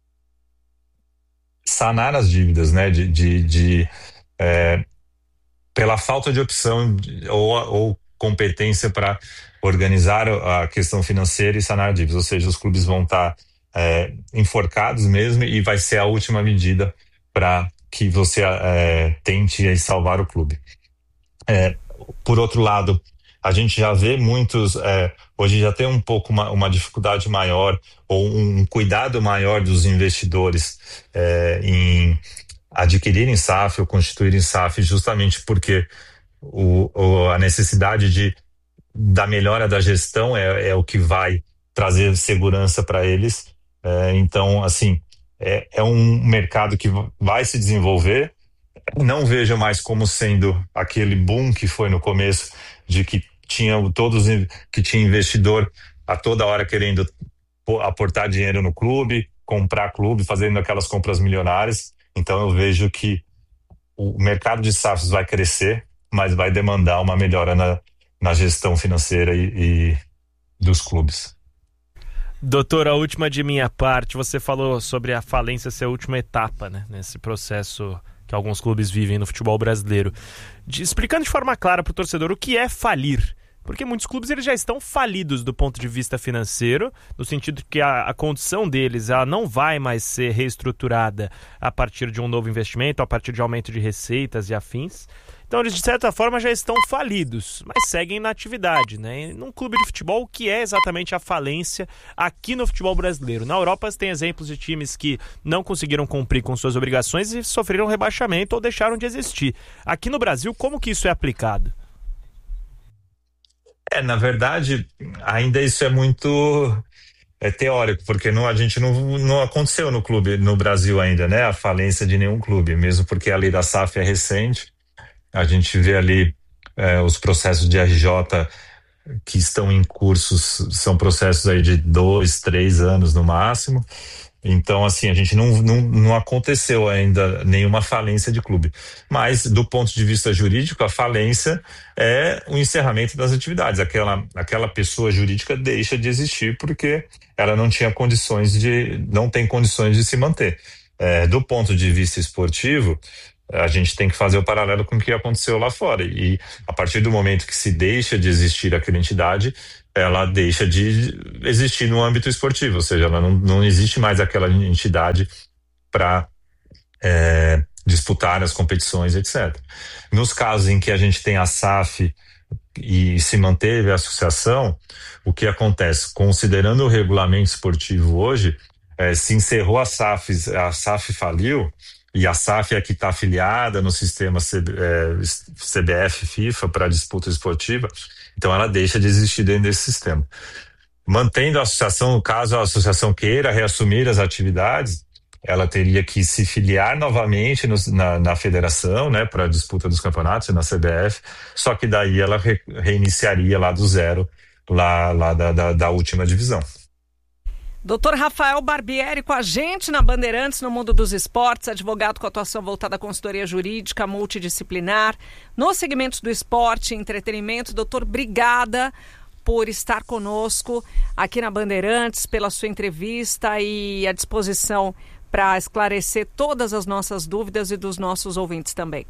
sanar as dívidas, né? De, de, de é, pela falta de opção de, ou, ou competência para organizar a questão financeira e sanar dívidas. Ou seja, os clubes vão estar é, enforcados mesmo, e vai ser a última medida para que você é, tente salvar o clube. É, por outro lado, a gente já vê muitos, é, hoje já tem um pouco uma, uma dificuldade maior, ou um cuidado maior dos investidores é, em adquirirem S A F ou constituírem S A F, justamente porque o, o, a necessidade de, da melhora da gestão é, é o que vai trazer segurança para eles. É, então, assim, é, é um mercado que vai se desenvolver. Não vejo mais como sendo aquele boom que foi no começo, de que tinha todos que tinha investidor a toda hora querendo aportar dinheiro no clube, comprar clube, fazendo aquelas compras milionárias. Então eu vejo que o mercado de S A Fs vai crescer, mas vai demandar uma melhora na, na gestão financeira e, e dos clubes. Doutor, a última de minha parte, você falou sobre a falência ser a última etapa, né, nesse processo que alguns clubes vivem no futebol brasileiro. De, explicando de forma clara para o torcedor o que é falir. Porque muitos clubes eles já estão falidos do ponto de vista financeiro, no sentido de que a, a condição deles ela não vai mais ser reestruturada a partir de um novo investimento, a partir de aumento de receitas e afins. Então eles de certa forma já estão falidos, mas seguem na atividade, né? Num clube de futebol, o que é exatamente a falência aqui no futebol brasileiro? Na Europa tem exemplos de times que não conseguiram cumprir com suas obrigações e sofreram rebaixamento ou deixaram de existir. Aqui no Brasil, como que isso é aplicado? É, na verdade, ainda isso é muito é, teórico, porque não, a gente não, não aconteceu no clube, no Brasil ainda, né? A falência de nenhum clube, mesmo porque a lei da S A F é recente. A gente vê ali é, os processos de R J que estão em cursos, são processos aí de dois, três anos no máximo. Então, assim, a gente não, não, não aconteceu ainda nenhuma falência de clube. Mas, do ponto de vista jurídico, a falência é o encerramento das atividades. Aquela, aquela pessoa jurídica deixa de existir porque ela não tinha condições de, não tem condições de se manter. É, do ponto de vista esportivo, a gente tem que fazer o paralelo com o que aconteceu lá fora. E, a partir do momento que se deixa de existir aquela entidade, ela deixa de existir no âmbito esportivo, ou seja, ela não, não existe mais aquela entidade para é, disputar as competições, etcétera. Nos casos em que a gente tem a S A F e se manteve a associação, o que acontece? Considerando o regulamento esportivo hoje, é, se encerrou a S A F, a S A F faliu, e a S A F é que está afiliada no sistema C B, é, C B F FIFA para disputa esportiva, então ela deixa de existir dentro desse sistema. Mantendo a associação, caso a associação queira reassumir as atividades, ela teria que se filiar novamente no, na, na federação, né, para a disputa dos campeonatos, na C B F, só que daí ela re, reiniciaria lá do zero, lá, lá da, da, da última divisão. doutor Rafael Barbieri com a gente na Bandeirantes, no mundo dos esportes, advogado com atuação voltada à consultoria jurídica multidisciplinar, nos segmentos do esporte e entretenimento. Doutor, obrigada por estar conosco aqui na Bandeirantes, pela sua entrevista e à disposição para esclarecer todas as nossas dúvidas e dos nossos ouvintes também.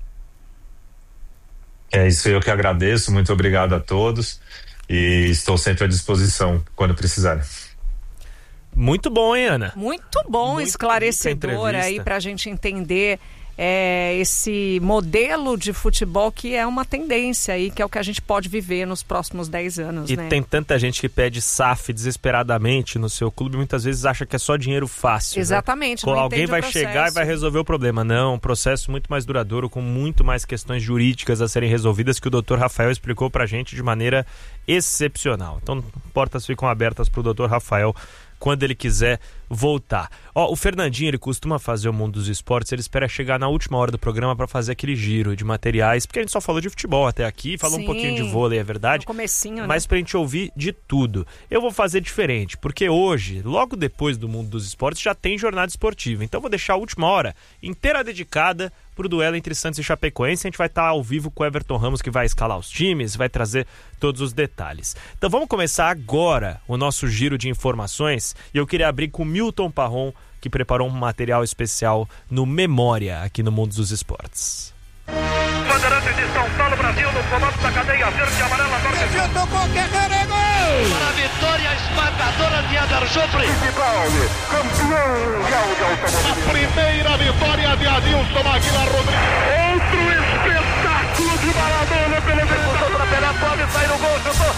É isso, eu que agradeço, muito obrigado a todos e estou sempre à disposição quando precisarem. Muito bom, hein, Ana? Muito bom, muito esclarecedor aí para a gente entender é, esse modelo de futebol que é uma tendência aí, que é o que a gente pode viver nos próximos dez anos, e né? Tem tanta gente que pede S A F desesperadamente no seu clube, muitas vezes acha que é só dinheiro fácil. Exatamente. Né? Alguém vai chegar e vai resolver o problema. Não, um processo muito mais duradouro, com muito mais questões jurídicas a serem resolvidas, que o doutor Rafael explicou pra gente de maneira excepcional. Então, portas ficam abertas pro doutor Rafael quando ele quiser voltar. Ó, o Fernandinho, ele costuma fazer o Mundo dos Esportes, ele espera chegar na última hora do programa para fazer aquele giro de materiais, porque a gente só falou de futebol até aqui, falou Sim, um pouquinho de vôlei, é verdade? No comecinho, mas né? pra gente ouvir de tudo. Eu vou fazer diferente, porque hoje, logo depois do Mundo dos Esportes, já tem jornada esportiva. Então vou deixar a última hora inteira dedicada pro duelo entre Santos e Chapecoense. A gente vai estar ao vivo com o Everton Ramos, que vai escalar os times, vai trazer todos os detalhes. Então vamos começar agora o nosso giro de informações, e eu queria abrir com Milton Parron, que preparou um material especial no Memória, aqui no Mundo dos Esportes. Bandeirantes de São Paulo, Brasil, no comando da cadeia verde e amarela, norte. Tocou, Guerreiro, é gol! Para a vitória esmagadora de Adar Jofre. Campeão mundial de automóvel. A primeira vitória de Adilson Aguilar Rodrigues. Outro espetáculo de Maradona pelo Venezuela. Pela pode sair o gol, chutou.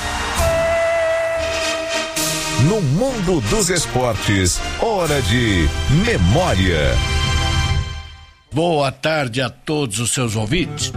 No Mundo dos Esportes, hora de Memória. Boa tarde a todos os seus ouvintes.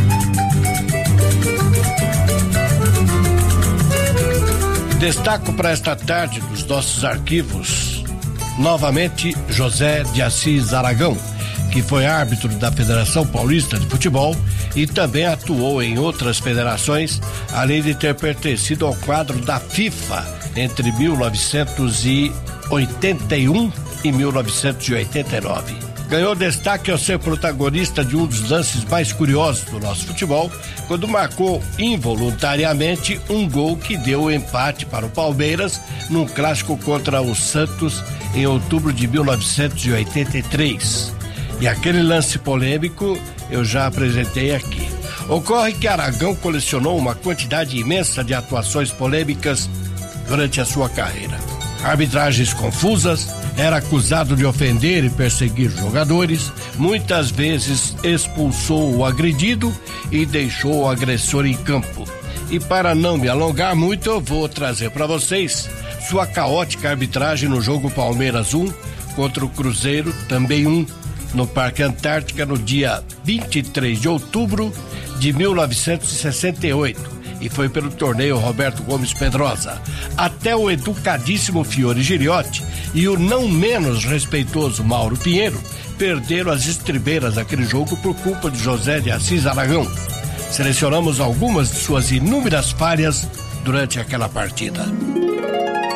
Destaco para esta tarde dos nossos arquivos, novamente, José de Assis Aragão, que foi árbitro da Federação Paulista de Futebol e também atuou em outras federações, além de ter pertencido ao quadro da FIFA entre mil novecentos e oitenta e um e mil novecentos e oitenta e nove. Ganhou destaque ao ser protagonista de um dos lances mais curiosos do nosso futebol, quando marcou involuntariamente um gol que deu o empate para o Palmeiras num clássico contra o Santos em outubro de mil novecentos e oitenta e três. E aquele lance polêmico eu já apresentei aqui. Ocorre que Aragão colecionou uma quantidade imensa de atuações polêmicas durante a sua carreira. Arbitragens confusas, era acusado de ofender e perseguir jogadores, muitas vezes expulsou o agredido e deixou o agressor em campo. E para não me alongar muito, eu vou trazer para vocês sua caótica arbitragem no jogo Palmeiras um contra o Cruzeiro, também um, no Parque Antártica, no dia vinte e três de outubro de mil novecentos e sessenta e oito. E foi pelo torneio Roberto Gomes Pedrosa. Até o educadíssimo Fiore Giriotti e o não menos respeitoso Mauro Pinheiro perderam as estribeiras daquele jogo por culpa de José de Assis Aragão. Selecionamos algumas de suas inúmeras falhas durante aquela partida.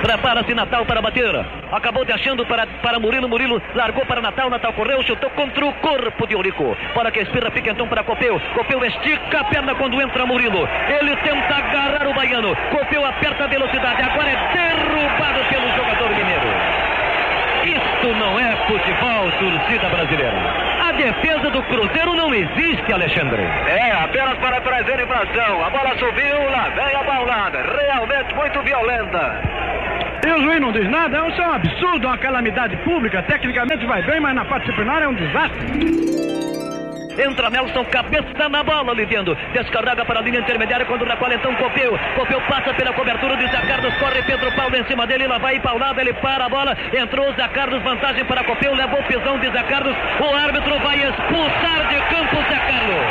Prepara-se Natal para bater. Acabou deixando para, para Murilo. Murilo largou para Natal. Natal correu, chutou contra o corpo de Eurico. Para que a espirra fique então para Copeu. Copeu estica a perna quando entra Murilo. Ele tenta agarrar o baiano. Copeu aperta a velocidade. Agora é derrubado pelo jogador mineiro. Isto não é futebol, torcida brasileira. A defesa do Cruzeiro não existe, Alexandre. É, apenas para trazer infração. A bola subiu, lá vem a paulada. Realmente muito violenta. E o juiz não diz nada? Isso é um absurdo, uma calamidade pública. Tecnicamente vai bem, mas na parte disciplinar é um desastre. Entra Nelson, cabeça na bola, Livindo. Descarrega para a linha intermediária quando na qual então Copeu. Copeu passa pela cobertura de Zé Carlos, corre Pedro Paulo em cima dele, lá vai paulada, ele para a bola. Entrou Zé Carlos, vantagem para Copeu, levou o pisão de Zé Carlos. O árbitro vai expulsar de campo Zé Carlos.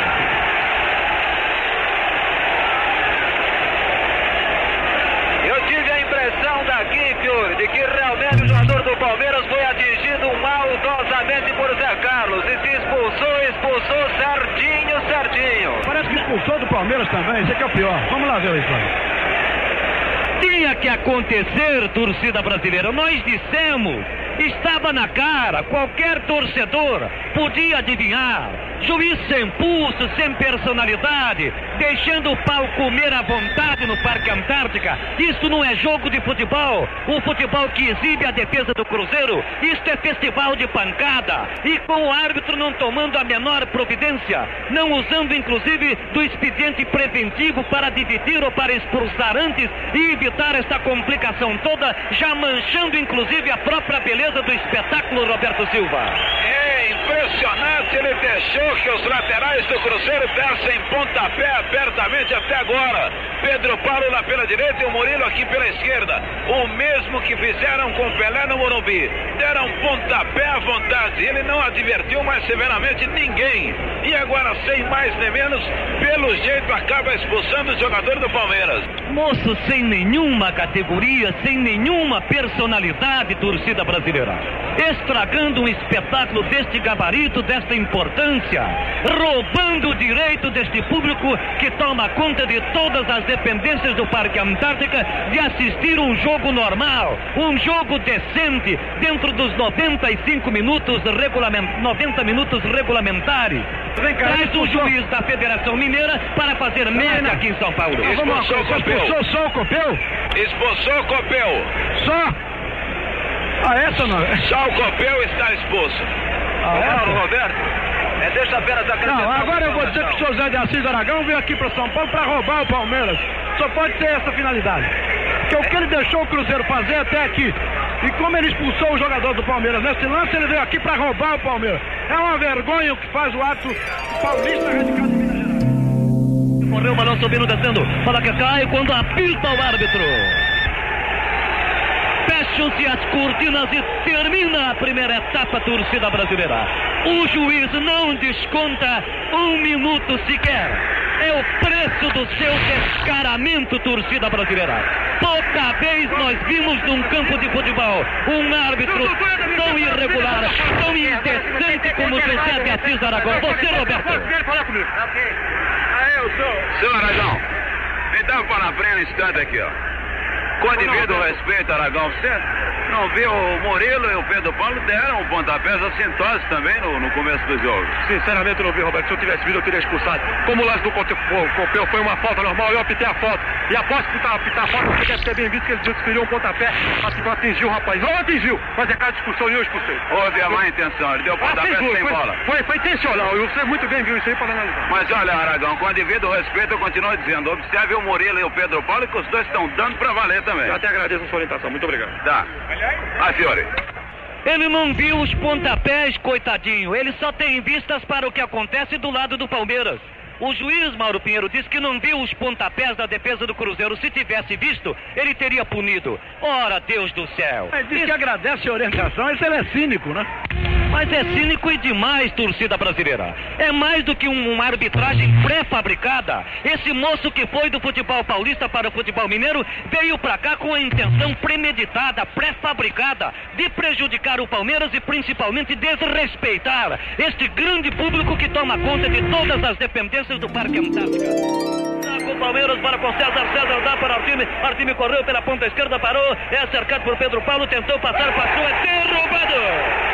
Eu tive a impressão daqui, Fiore, de que realmente o jogador do Palmeiras foi atingido maldosamente por Zé Carlos e se expulsou, expulsou certinho, certinho. Parece que expulsou do Palmeiras também, isso aqui é o pior. Vamos lá ver isso aí. Tinha que acontecer, torcida brasileira. Nós dissemos, estava na cara, qualquer torcedor podia adivinhar. Juiz sem pulso, sem personalidade, deixando o pau comer à vontade no Parque Antártica. Isso não é jogo de futebol. O futebol que exibe a defesa do Cruzeiro, isto é festival de pancada. E com o árbitro não tomando a menor providência, não usando inclusive do expediente preventivo para dividir ou para expulsar antes e evitar esta complicação toda, já manchando inclusive a própria beleza do espetáculo, Roberto Silva. É impressionante, ele deixou que os laterais do Cruzeiro dessem pontapé abertamente até agora. Pedro Paulo lá pela direita e o Murilo aqui pela esquerda. O mesmo que fizeram com Pelé no Morumbi. Deram pontapé à vontade. Ele não advertiu mais severamente ninguém. E agora, sem mais nem menos, pelo jeito acaba expulsando o jogador do Palmeiras. Moço sem nenhuma categoria, sem nenhuma personalidade, torcida brasileira. Estragando um espetáculo deste gabarito, desta importância. Roubando o direito deste público que toma conta de todas as dependências do Parque Antártica de assistir um jogo normal, um jogo decente, dentro dos noventa e cinco minutos regulamentares, noventa minutos regulamentares. Traz o juiz da Federação Mineira para fazer média aqui em São Paulo. Expulsou o Copeu. Expulsou só o Copeu? Expulsou o Copeu. Só? Ah, essa não? Só o Copeu está expulso. Ah, o Mauro essa? Roberto? É, deixa apenas acrescentar. Não, agora eu vou dizer que o senhor Zé de Assis Aragão veio aqui para São Paulo para roubar o Palmeiras. Só pode ter essa finalidade. Que é o que ele deixou o Cruzeiro fazer até aqui. E como ele expulsou o jogador do Palmeiras nesse lance, ele veio aqui para roubar o Palmeiras. É uma vergonha o que faz o ato paulista radicado de Minas Gerais. Correu o balão subindo, descendo. Fala que cai quando apita o árbitro. Fecham-se as cortinas e termina a primeira etapa, torcida brasileira. O juiz não desconta um minuto sequer. É o preço do seu descaramento, torcida brasileira. Pouca vez nós vimos num campo de futebol um árbitro tão irregular, tão indecente como José de Assis Aragão. Você, Roberto? Fala comigo. Ok. Aí eu sou. Seu Aragão, me dá para na frente um instante aqui, ó. Com devido respeito, Aragão, você não viu o Murilo e o Pedro Paulo deram um pontapés assintosos também no, no começo do jogo? Sinceramente não vi, Roberto. Se eu tivesse visto, eu teria expulsado. Como o lance do Copeu foi uma falta normal, eu optei a falta. E após pitar, pitar a falta, você deve ter bem visto que ele desferiu um pontapé para atingir o rapaz. Não atingiu, mas é caso de expulsão e eu expulsei. Houve a má intenção, ele deu pontapé ah, sem, sem foi, bola. Foi, foi intencional, e você muito bem viu isso aí para analisar. Mas olha, Aragão, com devido respeito, eu continuo dizendo, observe o Murilo e o Pedro Paulo, que os dois estão dando para valer também. Eu até agradeço a sua orientação, muito obrigado. Tá. Ah, Fiore. Ele não viu os pontapés, coitadinho. Ele só tem vistas para o que acontece do lado do Palmeiras. O juiz Mauro Pinheiro disse que não viu os pontapés da defesa do Cruzeiro. Se tivesse visto, ele teria punido. Ora, Deus do céu. Ele diz que agradece a orientação, isso ele é cínico, né? Mas é cínico e demais, torcida brasileira. É mais do que um, uma arbitragem pré-fabricada. Esse moço que foi do futebol paulista para o futebol mineiro veio pra cá com a intenção premeditada, pré-fabricada de prejudicar o Palmeiras e principalmente desrespeitar este grande público que toma conta de todas as dependências do Parque Antártica. Palmeiras, para com César, César dá para Artime, Artime correu pela ponta esquerda, parou, é cercado por Pedro Paulo, tentou passar, passou, é derrubado!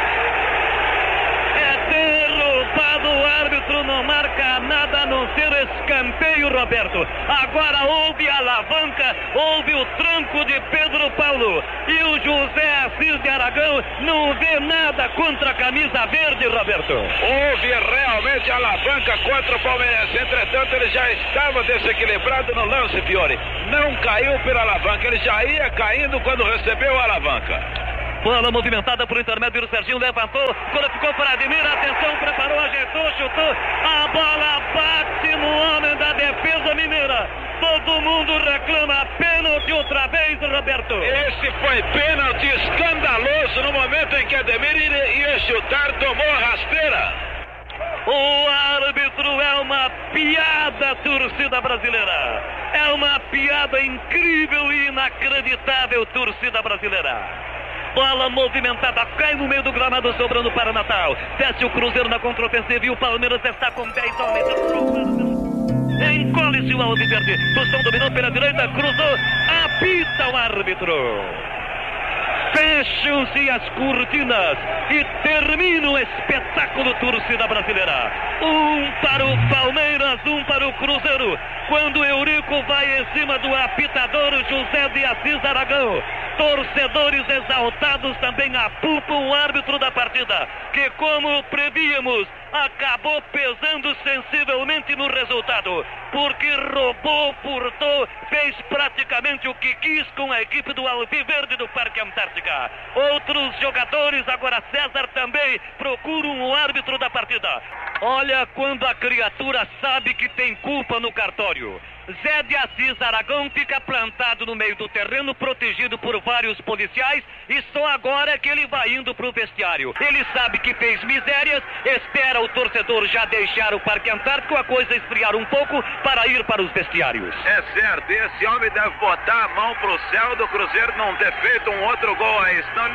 É derrubado, o árbitro não marca nada a não ser escanteio, Roberto. Agora houve alavanca, houve o tranco de Pedro Paulo e o José Assis de Aragão não vê nada contra a camisa verde, Roberto. Houve realmente alavanca contra o Palmeirense, entretanto ele já estava desequilibrado no lance, Fiore. Não caiu pela alavanca, ele já ia caindo quando recebeu a alavanca. Bola movimentada por intermédio do Serginho, levantou, ficou para Ademir, atenção, preparou, ajeitou, chutou, a bola bate no homem da defesa mineira. Todo mundo reclama pênalti outra vez, Roberto. Esse foi pênalti escandaloso no momento em que Ademir ia chutar, tomou a rasteira. O árbitro é uma piada, torcida brasileira. É uma piada incrível e inacreditável, torcida brasileira. Bola movimentada, cai no meio do gramado, sobrando para Natal. Desce o Cruzeiro na contraofensiva e o Palmeiras está com dez homens. Encolhe-se o Alviverde. Tostão dominou pela direita, cruzou, apita o árbitro. Fecham-se as cortinas e termina o espetáculo, torcida brasileira. Um para o Palmeiras, um para o Cruzeiro. Quando Eurico vai em cima do apitador José de Assis Aragão. Torcedores exaltados também apupam o árbitro da partida, que, como prevíamos, acabou pesando sensivelmente no resultado, porque roubou, furtou, fez praticamente o que quis com a equipe do Alviverde do Parque Antártica. Outros jogadores, agora César também, procuram o árbitro da partida. Olha quando a criatura sabe que tem culpa no cartório. Zé de Assis Aragão fica plantado no meio do terreno, protegido por vários policiais, e só agora é que ele vai indo para o vestiário. Ele sabe que fez misérias, espera o torcedor já deixar o Parque Antártico, a coisa esfriar um pouco para ir para os vestiários. É certo, esse homem deve botar a mão pro céu do Cruzeiro não ter feito um outro gol aí, senão ele